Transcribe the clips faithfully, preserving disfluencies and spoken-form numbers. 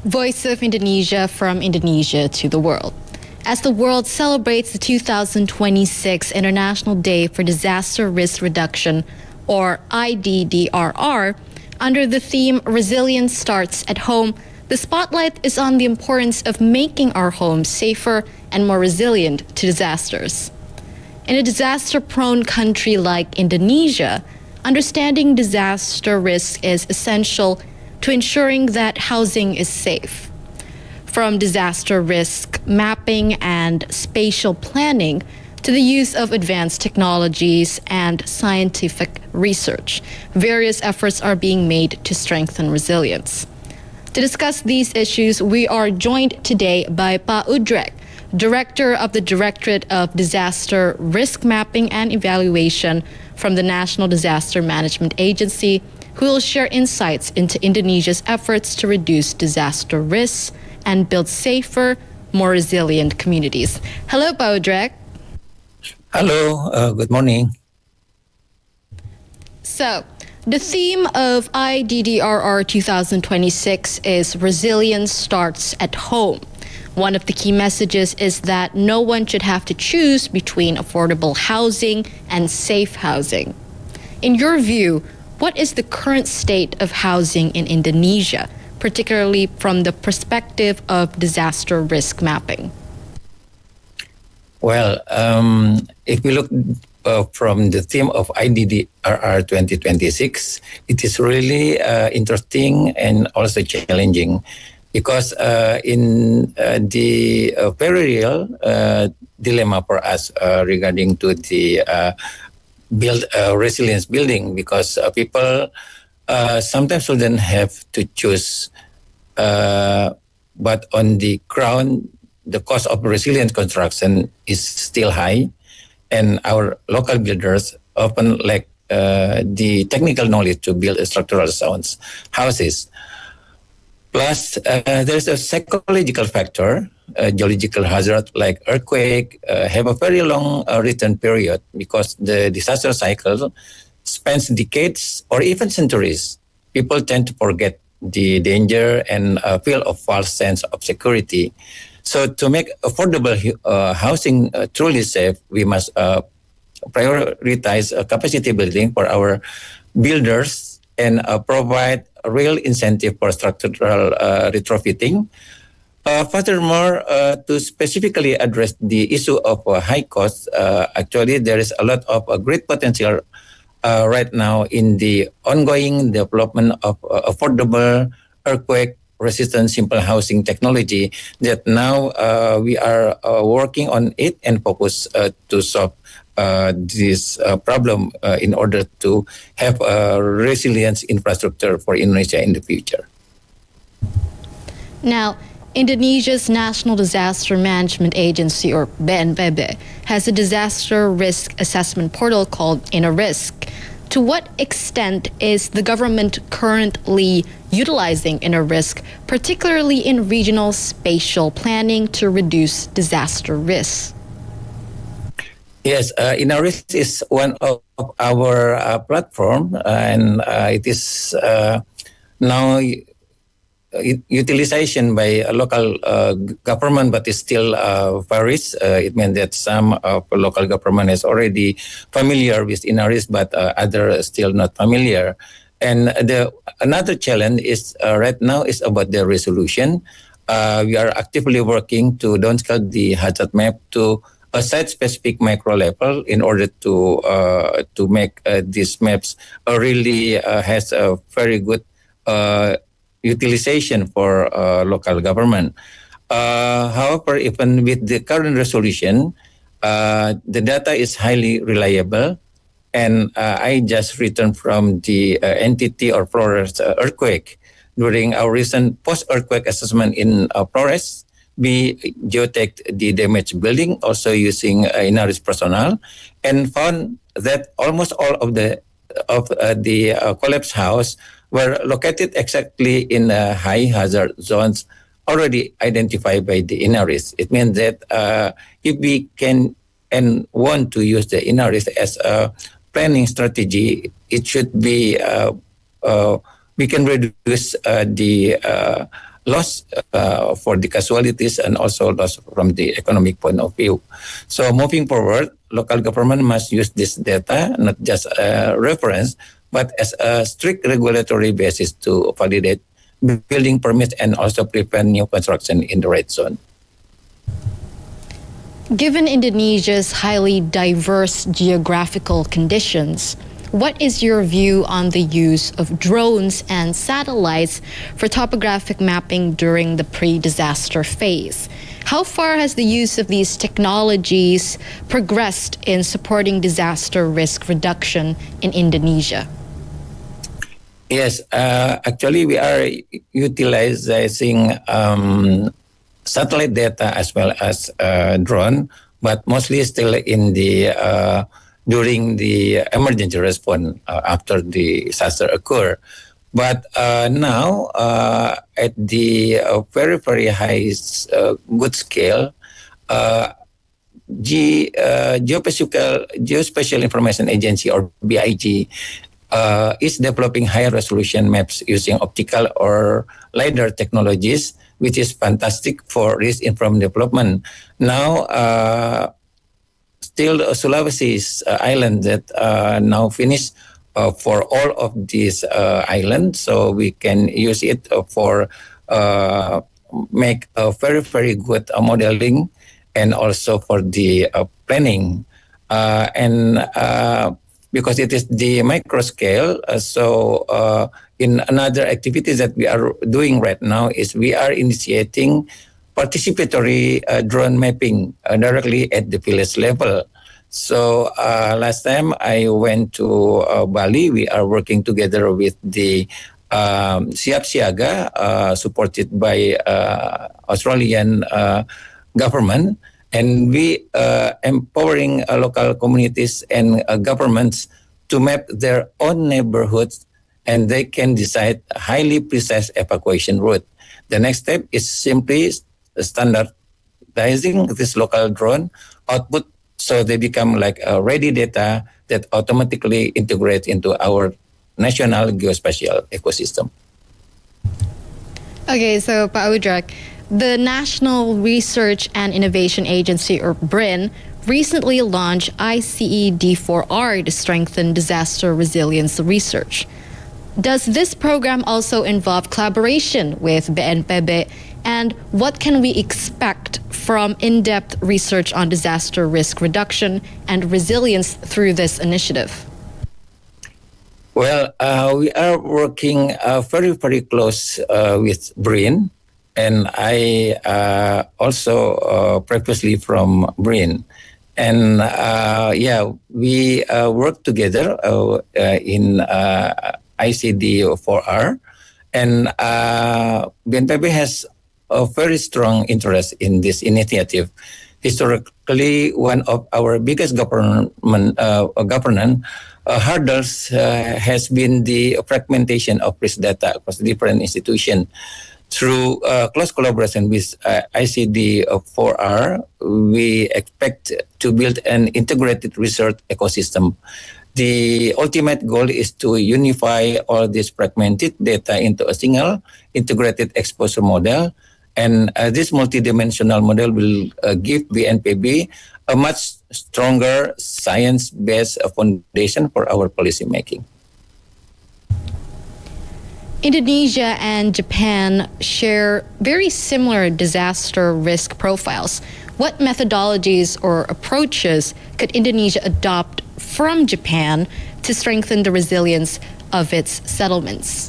Voice of Indonesia from Indonesia to the world. As the world celebrates the two thousand twenty-six International Day for Disaster Risk Reduction, or I D D R R, under the theme Resilience Starts at Home, the spotlight is on the importance of making our homes safer and more resilient to disasters. In a disaster-prone country like Indonesia, understanding disaster risk is essential to ensuring that housing is safe. From disaster risk mapping and spatial planning to the use of advanced technologies and scientific research, various efforts are being made to strengthen resilience. To discuss these issues, we are joined today by Pa Udrek, Director of the Directorate of Disaster Risk Mapping and Evaluation from the National Disaster Management Agency, who will share insights into Indonesia's efforts to reduce disaster risks and build safer, more resilient communities. Hello, Pa Udrek. Hello, uh, good morning. So, the theme of I D D R R twenty twenty-six is Resilience Starts at Home. One of the key messages is that no one should have to choose between affordable housing and safe housing. In your view, what is the current state of housing in Indonesia, particularly from the perspective of disaster risk mapping? Well, um, if we look uh, from the theme of I D D R R twenty twenty-six, it is really uh, interesting and also challenging because uh, in uh, the uh, very real uh, dilemma for us uh, regarding to the uh, build uh, resilience building, because uh, people uh, sometimes shouldn't have to choose, uh, but on the ground, the cost of resilient construction is still high, and our local builders often lack uh, the technical knowledge to build structural sound houses. Plus, uh, there's a psychological factor. Uh, geological hazard like earthquake uh, have a very long uh, return period because the disaster cycle spans decades or even centuries. People tend to forget the danger and uh, feel a false sense of security. So to make affordable uh, housing uh, truly safe, we must uh, prioritize uh, capacity building for our builders and uh, provide a real incentive for structural uh, retrofitting. Uh, furthermore, uh, to specifically address the issue of uh, high costs, uh, actually there is a lot of uh, great potential uh, right now in the ongoing development of uh, affordable earthquake-resistant simple housing technology that now uh, we are uh, working on it and focus uh, to solve uh, this uh, problem uh, in order to have a resilience infrastructure for Indonesia in the future. Now, Indonesia's National Disaster Management Agency, or B N P B, has a disaster risk assessment portal called InnoRisk. To what extent is the government currently utilizing InnoRisk, particularly in regional spatial planning to reduce disaster risks? Yes, uh, InnoRisk is one of our uh, platform, and uh, it is uh, now utilization by a local uh, government, but it still uh, varies. Uh, it means that some of the local government is already familiar with InnoRisk, but uh, others still not familiar. And the another challenge is uh, right now is about the resolution. Uh, we are actively working to downscale the hazard map to a site-specific micro level in order to uh, to make uh, these maps uh, really uh, has a very good uh, utilization for uh, local government. Uh, however, even with the current resolution, uh, the data is highly reliable. And uh, I just returned from the uh, N T T or Flores uh, earthquake. During our recent post-earthquake assessment in uh, Flores, we geotagged the damaged building, also using uh, InnoRisk personnel, and found that almost all of the of uh, the uh, collapsed house were located exactly in uh, high hazard zones already identified by the InnoRisk. It means that uh, if we can and want to use the InnoRisk as a planning strategy, it should be uh, uh, we can reduce uh, the uh, loss uh, for the casualties and also loss from the economic point of view. So moving forward, local government must use this data not just a reference, but as a strict regulatory basis to validate building permits and also prevent new construction in the red zone. Given Indonesia's highly diverse geographical conditions, what is your view on the use of drones and satellites for topographic mapping during the pre-disaster phase? How far has the use of these technologies progressed in supporting disaster risk reduction in Indonesia? Yes, uh, actually we are utilizing um, satellite data as well as uh, drone, but mostly still in the uh, during the emergency response uh, after the disaster occur. But uh, now uh, at the uh, very, very high uh, good scale, uh, G, uh, Geospatial, Geospatial Information Agency or B I G uh, is developing high resolution maps using optical or LiDAR technologies, which is fantastic for risk-informed development. Now, uh, still uh, Sulawesi is uh, island that uh, now finished uh, for all of these uh, islands, so we can use it uh, for uh, make a very very good uh, modeling and also for the uh, planning uh, and uh, because it is the micro scale, uh, so uh, in another activities that we are doing right now is we are initiating participatory uh, drone mapping uh, directly at the village level. So uh, last time I went to uh, Bali, we are working together with the um, Siap Siaga, uh, supported by uh, Australian uh, government, and we uh, empowering uh, local communities and uh, governments to map their own neighborhoods, and they can decide a highly precise evacuation route. The next step is simply standardizing this local drone output so they become like a ready data that automatically integrates into our national geospatial ecosystem. Okay, so Pak Udrak, the National Research and Innovation Agency, or B R I N, recently launched I C E D four R to strengthen disaster resilience research. Does this program also involve collaboration with B N P B, and what can we expect from in-depth research on disaster risk reduction and resilience through this initiative? Well, uh, we are working uh, very, very close uh, with B R I N, and I uh, also uh, previously from B R I N. And uh, yeah, we uh, work together uh, uh, in uh, I C D four R, and uh, B N P B has a very strong interest in this initiative. Historically, one of our biggest government uh, governance uh, hurdles uh, has been the fragmentation of risk data across different institutions. Through uh, close collaboration with uh, I C D four R, we expect to build an integrated research ecosystem. The ultimate goal is to unify all this fragmented data into a single integrated exposure model. And uh, this multidimensional model will uh, give B N P B a much stronger science-based foundation for our policy making. Indonesia and Japan share very similar disaster risk profiles. What methodologies or approaches could Indonesia adopt from Japan to strengthen the resilience of its settlements?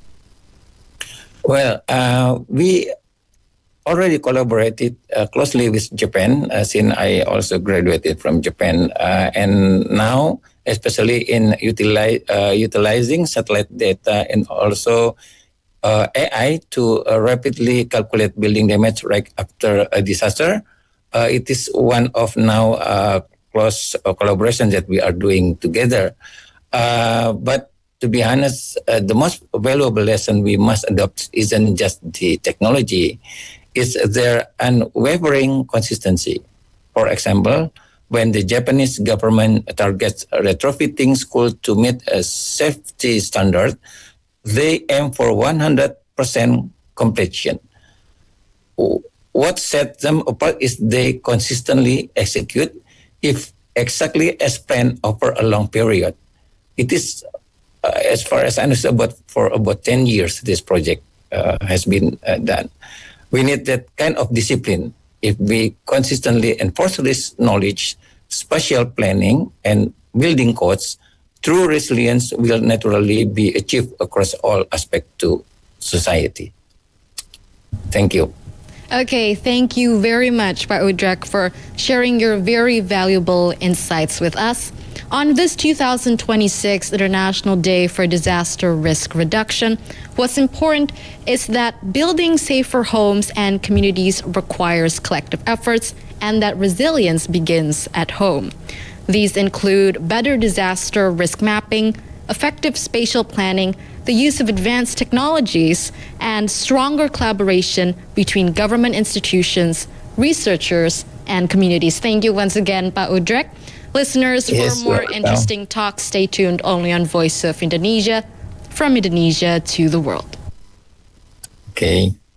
Well, uh, we already collaborated uh, closely with Japan uh, since I also graduated from Japan, uh, and now especially in utilize, uh, utilizing satellite data and also uh, A I to uh, rapidly calculate building damage right after a disaster. Uh, it is one of now uh, close uh, collaboration that we are doing together. Uh, but to be honest, uh, the most valuable lesson we must adopt isn't just the technology, it's their unwavering consistency. For example, when the Japanese government targets retrofitting schools to meet a safety standard, they aim for one hundred percent completion. What sets them apart is they consistently execute if exactly as planned over a long period. It is, uh, as far as I understand, about for about ten years this project uh, has been uh, done. We need that kind of discipline. If we consistently enforce this knowledge, spatial planning, and building codes, true resilience will naturally be achieved across all aspects to society. Thank you. Okay, thank you very much, Pak Udrek, for sharing your very valuable insights with us. On this two thousand twenty-six International Day for Disaster Risk Reduction, what's important is that building safer homes and communities requires collective efforts and that resilience begins at home. These include better disaster risk mapping, effective spatial planning, the use of advanced technologies, and stronger collaboration between government institutions, researchers, and communities. Thank you once again, Pak Udrek. Listeners, Yes, for more welcome. interesting talks, stay tuned only on Voice of Indonesia, from Indonesia to the world. Okay.